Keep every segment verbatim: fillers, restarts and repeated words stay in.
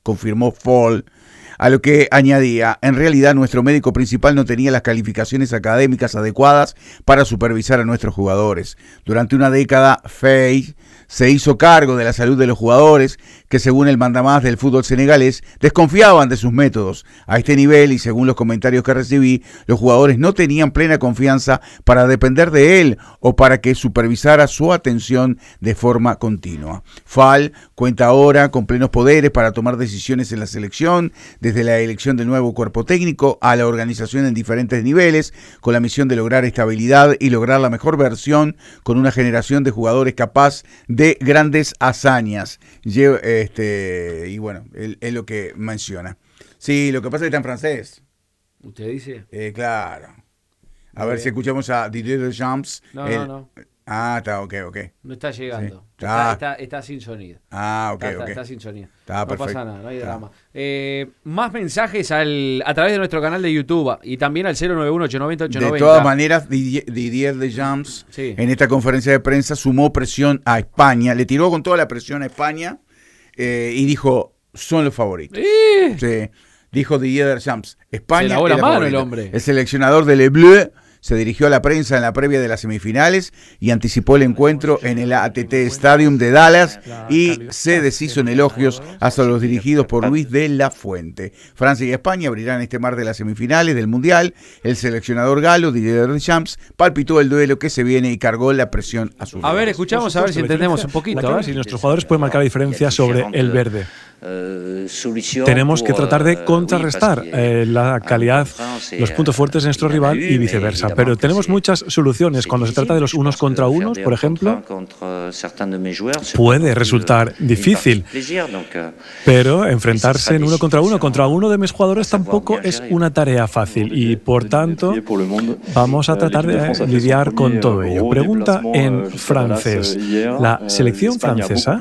confirmó Fall. A lo que añadía, en realidad nuestro médico principal no tenía las calificaciones académicas adecuadas para supervisar a nuestros jugadores. Durante una década, Faye se hizo cargo de la salud de los jugadores, que según el mandamás del fútbol senegalés, desconfiaban de sus métodos. A este nivel, y según los comentarios que recibí, los jugadores no tenían plena confianza para depender de él o para que supervisara su atención de forma continua. Fall cuenta ahora con plenos poderes para tomar decisiones en la selección, desde la elección del nuevo cuerpo técnico a la organización en diferentes niveles, con la misión de lograr estabilidad y lograr la mejor versión con una generación de jugadores capaz de grandes hazañas. Este, y bueno, es, es lo que menciona. Sí, lo que pasa es que está en francés. ¿Usted dice? Eh, claro. A Muy ver bien. si escuchamos a Didier Deschamps. No, el, no, no. Ah, está, ok, ok. No está llegando. Sí. Está, Ah. está, está sin sonido. Ah, ok, está, ok. está, está sin sonido. Está no perfecto. pasa nada, no hay Está. drama. Eh, más mensajes al, a través de nuestro canal de YouTube y también al cero nueve uno, ocho nueve cero, ocho nueve De cero. todas maneras, Didier, Didier Deschamps Sí. en esta conferencia de prensa sumó presión a España, le tiró con toda la presión a España eh, y dijo, son los favoritos. ¡Eh! Sí. Dijo Didier Deschamps, España Se lavó es la la mano favorita. el hombre. El seleccionador de Le Bleu se dirigió a la prensa en la previa de las semifinales y anticipó el encuentro en el A T T Stadium de Dallas y se deshizo en elogios hasta los dirigidos por Luis de la Fuente. Francia y España abrirán este martes las semifinales del Mundial. El seleccionador galo, Didier Deschamps, palpitó el duelo que se viene y cargó la presión a su A ver, rival. escuchamos a ver si entendemos un poquito. A ver. Si nuestros jugadores pueden marcar la diferencia sobre el verde. Tenemos que tratar de contrarrestar eh, la calidad, los puntos fuertes de nuestro rival y viceversa. Pero tenemos muchas soluciones. Cuando se trata de los unos contra unos, por ejemplo, puede resultar difícil. Pero enfrentarse en uno contra uno contra uno de mis jugadores tampoco es una tarea fácil. Y por tanto, vamos a tratar de lidiar con todo ello. Pregunta en francés. La selección francesa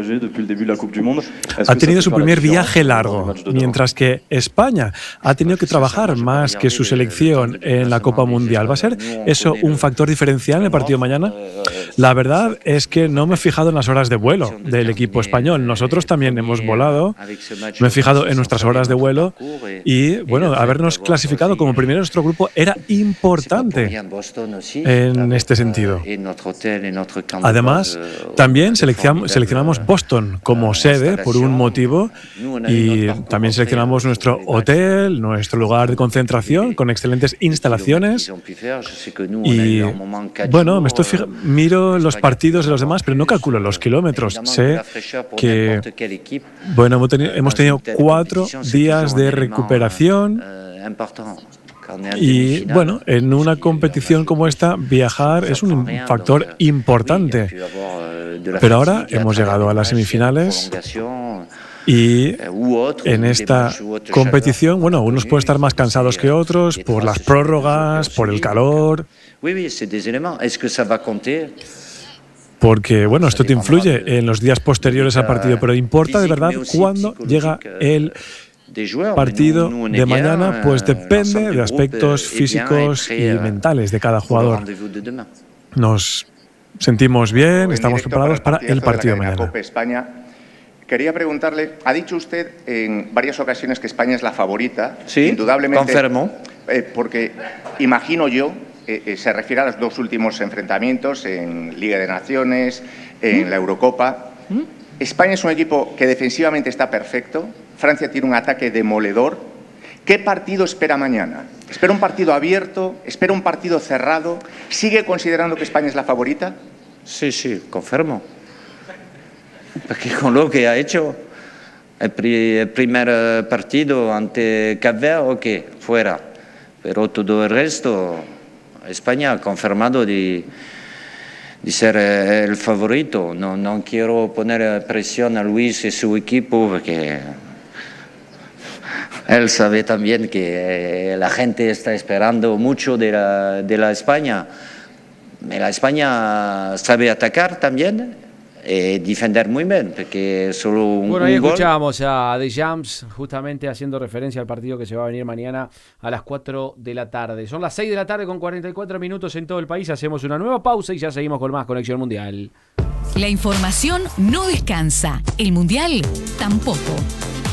ha tenido su primer viaje largo, mientras que España ha tenido que trabajar más que su selección en la Copa Mundial. ¿Va a ser eso un factor diferencial en el partido de mañana? La verdad es que no me he fijado en las horas de vuelo del equipo español. Nosotros también hemos volado. Me he fijado en nuestras horas de vuelo y, bueno, habernos clasificado como primero en nuestro grupo era importante en este sentido. Además, también seleccionamos, seleccionamos Boston como sede por un motivo y también seleccionamos nuestro hotel, nuestro lugar de concentración con excelentes instalaciones. Y, bueno, me estoy fija- miro los partidos de los demás, pero no calculo los kilómetros. Sé que, bueno, hemos tenido, hemos tenido cuatro días de recuperación. Y bueno, en una competición como esta, viajar es un factor importante. Pero ahora hemos llegado a las semifinales y en esta competición, bueno, unos pueden estar más cansados que otros por las prórrogas, por el calor. Porque, bueno, esto te influye en los días posteriores al partido, pero importa de verdad cuándo llega el partido de mañana, pues depende de aspectos físicos y mentales de cada jugador. Nos sentimos bien, estamos preparados para el partido de mañana. Copa España. Quería preguntarle, ha dicho usted en varias ocasiones que España es la favorita, Sí, indudablemente. confirmo. Eh, porque imagino yo, eh, eh, se refiere a los dos últimos enfrentamientos en Liga de Naciones, en la Eurocopa. España es un equipo que defensivamente está perfecto. Francia tiene un ataque demoledor. ¿Qué partido espera mañana? ¿Espera un partido abierto? ¿Espera un partido cerrado? ¿Sigue considerando que España es la favorita? Sí, sí, confirmo. Porque con lo que ha hecho el, pri el primer eh, partido ante Cape Verde, ok, fuera. Pero todo el resto, España ha confirmado de, de ser eh, el favorito. No, no quiero poner presión a Luis y su equipo porque él sabe también que eh, la gente está esperando mucho de la, de la España. La España sabe atacar también y defender muy bien, porque solo un, Bueno, ahí un gol. escuchábamos a Deschamps justamente haciendo referencia al partido que se va a venir mañana a las cuatro de la tarde. Son las seis de la tarde con cuarenta y cuatro minutos en todo el país. Hacemos una nueva pausa y ya seguimos con más Conexión Mundial. La información no descansa, el Mundial tampoco.